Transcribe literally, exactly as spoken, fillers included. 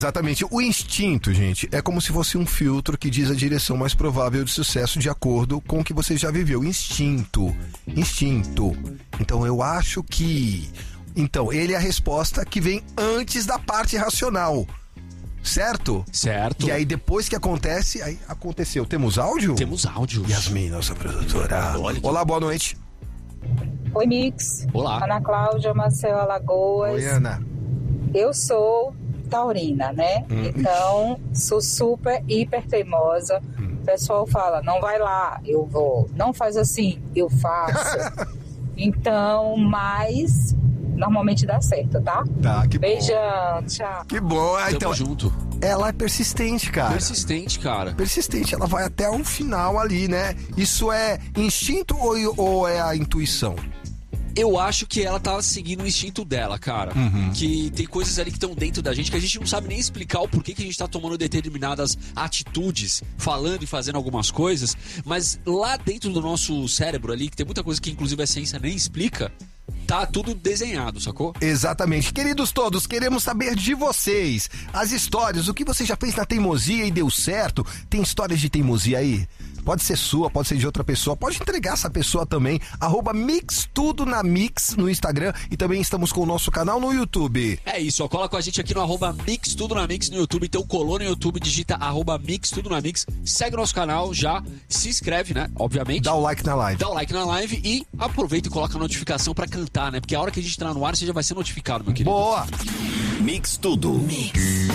Exatamente. O instinto, gente, é como se fosse um filtro que diz a direção mais provável de sucesso de acordo com o que você já viveu. Instinto. Instinto. Então eu acho que... Então, ele é a resposta que vem antes da parte racional. Certo? Certo. E aí depois que acontece, aí aconteceu. Temos áudio? Temos áudio. Yasmin, nossa produtora. Olha que... Olá, boa noite. Oi, Mix. Olá. Ana Cláudia, Marcelo Alagoas. Oi, Ana. Eu sou taurina, né? Hum. Então, sou super, hiper teimosa. Hum. O pessoal fala, não vai lá, eu vou. Não faz assim, eu faço. Então, mas... normalmente dá certo, tá? Tá, que Beijão, bom. tchau. Que bom. Ah, Tamo então, junto. ela é persistente, cara. Persistente, cara. Persistente, ela vai até o final ali, né? Isso é instinto ou, ou é a intuição? Eu acho que ela tá seguindo o instinto dela, cara. Uhum. Que tem coisas ali que estão dentro da gente que a gente não sabe nem explicar o porquê que a gente tá tomando determinadas atitudes, falando e fazendo algumas coisas, mas lá dentro do nosso cérebro ali, que tem muita coisa que inclusive a ciência nem explica, tá tudo desenhado, sacou? Exatamente. Queridos todos, queremos saber de vocês. As histórias, o que você já fez na teimosia e deu certo? Tem histórias de teimosia aí? Pode ser sua, pode ser de outra pessoa. Pode entregar essa pessoa também. Arroba Mix Tudo na Mix no Instagram. E também estamos com o nosso canal no YouTube. É isso, ó, cola com a gente aqui no arroba Mix Tudo na Mix no YouTube. Então colou no YouTube, digita arroba Mix Tudo na Mix. Segue o nosso canal já, se inscreve, né? Obviamente. Dá o like na live. Dá o like na live e aproveita e coloca a notificação pra cantar, né? Porque a hora que a gente entrar no ar, você já vai ser notificado, meu querido. Boa! Mix Tudo. Mix.